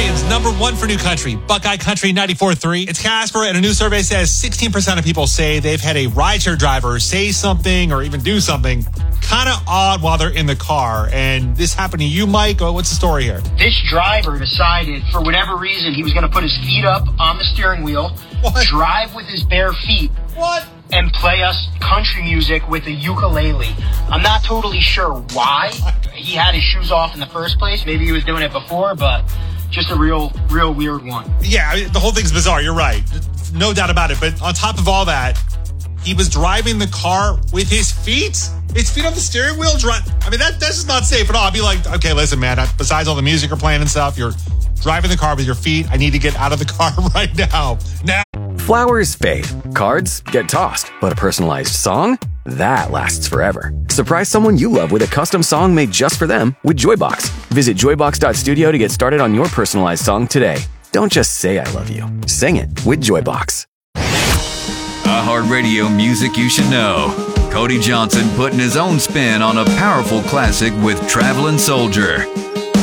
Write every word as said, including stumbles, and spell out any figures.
station's number one for new country, Buckeye Country ninety-four point three. It's Casper, and a new survey says sixteen percent of people say they've had a rideshare driver say something or even do something kind of odd while they're in the car. And this happened to you, Mike? Oh, what's the story here? This driver decided, for whatever reason, he was going to put his feet up on the steering wheel, What? drive with his bare feet, What? and play us country music with a ukulele. I'm not totally sure why he had his shoes off in the first place. Maybe he was doing it before, but just a real, real weird one. Yeah, I mean, the whole thing's bizarre. You're right. No doubt about it. But on top of all that, he was driving the car with his feet. His feet on the steering wheel. Dri- I mean, that that's just not safe at all. I'd be like, okay, listen, man, besides all the music you're playing and stuff, you're driving the car with your feet. I need to get out of the car right now. Now. Flowers fade, cards get tossed, but a personalized song? That lasts forever. Surprise someone you love with a custom song made just for them with Joybox. Visit joybox dot studio to get started on your personalized song today. Don't just say I love you. Sing it with Joybox. iHeartRadio music you should know. Cody Johnson putting his own spin on a powerful classic with Traveling Soldier.